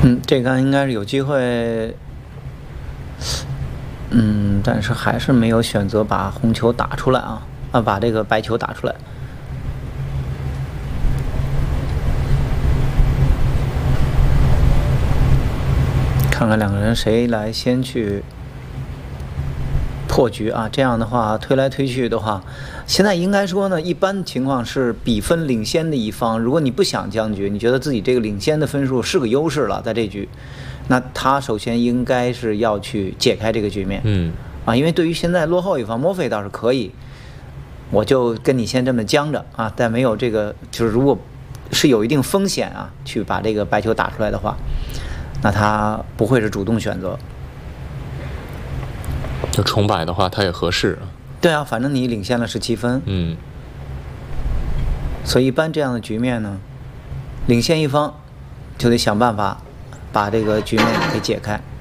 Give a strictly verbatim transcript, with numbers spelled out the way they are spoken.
嗯，这杆应该是有机会，嗯，但是还是没有选择把红球打出来啊，啊，把这个白球打出来。看看两个人谁来先去破局啊？这样的话，推来推去的话，现在应该说呢，一般情况是比分领先的一方，如果你不想僵局，你觉得自己这个领先的分数是个优势了，在这局，那他首先应该是要去解开这个局面。 嗯， 啊，因为对于现在落后一方，墨菲倒是可以，我就跟你先这么僵着啊，但没有这个，就是如果是有一定风险啊，去把这个白球打出来的话。那他不会是主动选择， 就重摆的话，他也合适。 对啊，反正你领先了十七分， 嗯， 所以一般这样的局面呢，领先一方就得想办法把这个局面给解开。